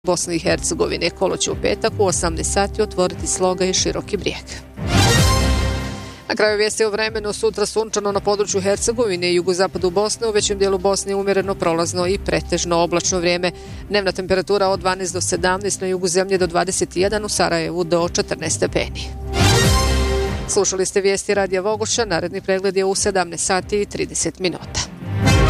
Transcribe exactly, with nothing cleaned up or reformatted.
Bosne i Hercegovine. Kolo će u petak u osamnaest sati otvoriti Sloga i Široki Brijeg. Na kraju vijesti o vremenu, sutra sunčano na području Hercegovine i jugozapadu Bosne, u većem dijelu Bosne umjereno prolazno i pretežno oblačno vrijeme. Dnevna temperatura od dvanaest do sedamnaest, na jugu zemlje do dvadeset jedan, u Sarajevu do četrnaest stepeni. Slušali ste vijesti Radija Vogoša, naredni pregled je u sedamnaest sati i trideset minuta.